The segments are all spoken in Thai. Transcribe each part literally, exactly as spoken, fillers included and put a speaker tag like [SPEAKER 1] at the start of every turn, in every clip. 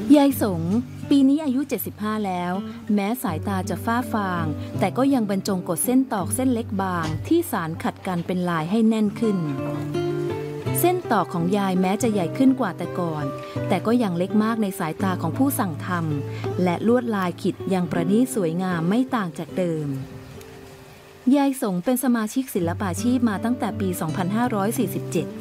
[SPEAKER 1] ยายสงปีนี้อายุเจ็ดสิบห้าแล้วแม้สายตาจะฝ้าฟางแต่ก็ยังบรรจงกดเส้นตอกเส้นเล็กบางที่สานขัดกันเป็นลายให้แน่นขึ้นเส้นตอกของยายแม้จะใหญ่ขึ้นกว่าแต่ก่อนแต่ก็ยังเล็กมากในสายตาของผู้สั่งทำและลวดลายขิดยังประณีตสวยงามไม่ต่างจากเดิมยายสงเป็นสมาชิกศิลปาชีพมาตั้งแต่ปี สองพันห้าร้อยสี่สิบเจ็ด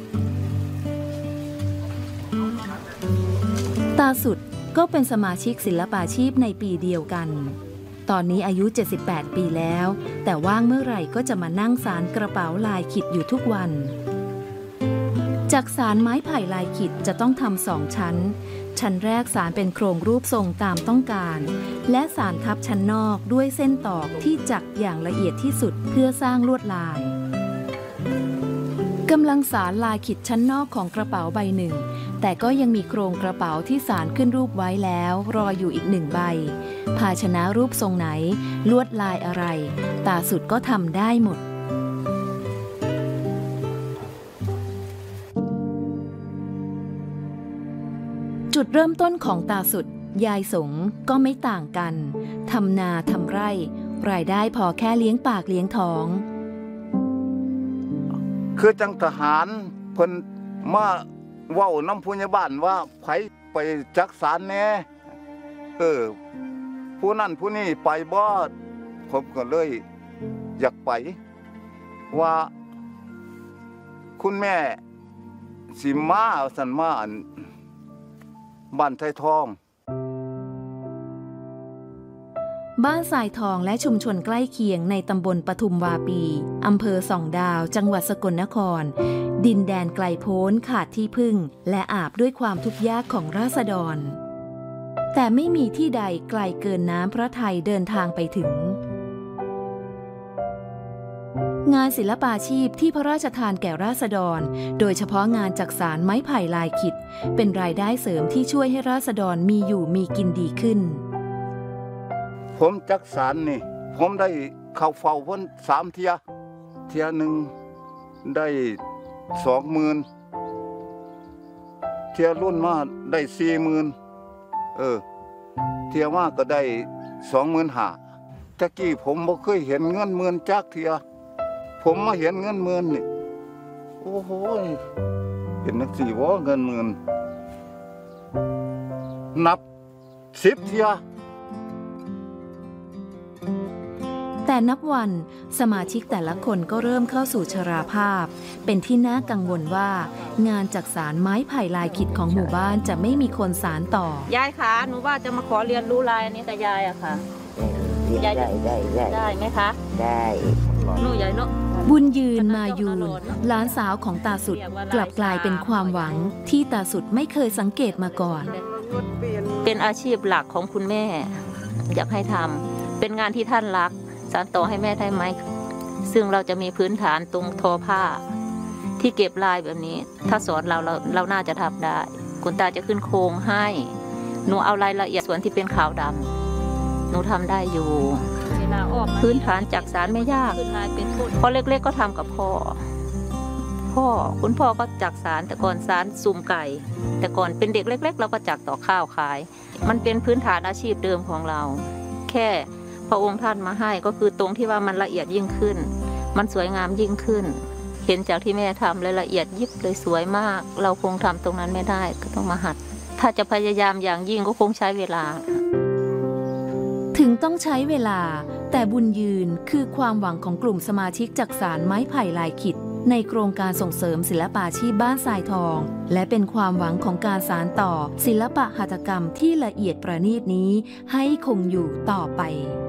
[SPEAKER 1] ตาสุดก็เป็นสมาชิกศิลปาชีพในปีเดียวกันตอนนี้อายุเจ็ดสิบแปดปีแล้วแต่ว่างเมื่อไหร่ก็จะมานั่งสานกระเป๋าลายขิดอยู่ทุกวันจากสานไม้ไผ่ลายขิดจะต้องทำสองชั้นชั้นแรกสานเป็นโครงรูปทรงตามต้องการและสานทับชั้นนอกด้วยเส้นตอกที่จักอย่างละเอียดที่สุดเพื่อสร้างลวดลายกำลังสานลายขิดชั้นนอกของกระเป๋าใบหนึ่งแต่ก็ยังมีโครงกระเป๋าที่สานขึ้นรูปไว้แล้วรออยู่อีกหนึ่งใบภาชนะรูปทรงไหนลวดลายอะไรตาสุดก็ทำได้หมดจุดเริ่มต้นของตาสุดยายสงก็ไม่ต่างกันทำนาทำไร่รายได้พอแค่เลี้ยงปากเลี้ยงท้อง
[SPEAKER 2] คือจังทหารเพิ่นมาเว้าน้ำผู้ใหญ่บ้านว่าไผไปจักสารแน่เออผู้นั่นผู้นี้ไปบ่ผมก็เลยอยากไปว่าคุณแม่สิมาสันมาบ้านไทยทอง
[SPEAKER 1] บ้านสายทองและชุมชนใกล้เคียงในตำบลปทุมวาปีอำเภอส่องดาวจังหวัดสกลนครดินแดนไกลโพ้นขาดที่พึ่งและอาบด้วยความทุกข์ยากของราษฎรแต่ไม่มีที่ใดไกลเกินน้ำพระทัยเดินทางไปถึงงานศิลปาชีพที่พระราชทานแก่ราษฎรโดยเฉพาะงานจักสานไม้ไผ่ลายขิดเป็นรายได้เสริมที่ช่วยให้ราษฎรมีอยู่มีกินดีขึ้น
[SPEAKER 2] ผมจักสานนี่ผมได้เข้าเฝ้าเพิ่นสามเที่ยเที่ยหนึ่งได้สองหมื่นเที่ยรุ่นมาได้สี่หมื่นเออเที่ยมาก็ได้สองหมื่นห้าตะกี้ผมบ่เคยเห็นเงินหมื่นจักเที่ยผมมาเห็นเงินหมื่นนี่โอ้โหเห็นนักสี่ว่าเงินหมื่นนับสิบเที่ย
[SPEAKER 1] แต่นับวันสมาชิกแต่ละคนก็เริ่มเข้าสู่ชราภาพเป็นที่น่ากังวลว่างานจักสานไม้ไผ่ลายขิดของหมู่บ้านจะไม่มีคนสานต่อย
[SPEAKER 3] ายคะหนูว่าจะมาขอเรียนรู้ลายอันนี้กับยายอะค่ะ
[SPEAKER 4] ยายได้ได้ได้
[SPEAKER 3] ได้ไหมคะ
[SPEAKER 4] ได้
[SPEAKER 3] หนูใหญ่เนาะ
[SPEAKER 1] บุญยืนมายูนหลานสาวของตาสุดกลับกลายเป็นความหวังที่ตาสุดไม่เคยสังเกตมาก่อน
[SPEAKER 3] เป็นอาชีพหลักของคุณแม่อยากให้ทำเป็นงานที่ท่านรักสานต่อให้แม่ได้ไหมซึ่งเราจะมีพื้นฐานตรงทอผ้าที่เก็บลายแบบนี้ถ้าสอนเราเราเราน่าจะทำได้คุณตาจะขึ้นโครงให้หนูเอารายละเอียดส่วนที่เป็นขาวดำหนูทำได้อยู่พื้นฐานจักสานไม่ยากพอเล็กๆก็ทำกับพ่อพ่อคุณพ่อก็จักสานแต่ก่อนสานซุ่มไก่แต่ก่อนเป็นเด็กเล็กๆเราก็จักต่อข้าวขายมันเป็นพื้นฐานอาชีพเดิมของเราแค่พระองค์ท่านมาให้ก็คือตรงที่ว่ามันละเอียดยิ่งขึ้นมันสวยงามยิ่งขึ้นเห็นจากที่แม่ทำเลยละเอียดยิบเลยสวยมากเราคงทำตรงนั้นไม่ได้ก็ต้องมาหัดถ้าจะพยายามอย่างยิ่งก็คงใช้เวลา
[SPEAKER 1] ถึงต้องใช้เวลาแต่บุญยืนคือความหวังของกลุ่มสมาชิกจักสานไม้ไผ่ลายขิดในโครงการส่งเสริมศิลปาชีพบ้านทรายทองและเป็นความหวังของการสานต่อศิลปะหัตถกรรมที่ละเอียดประณีตนี้ให้คงอยู่ต่อไป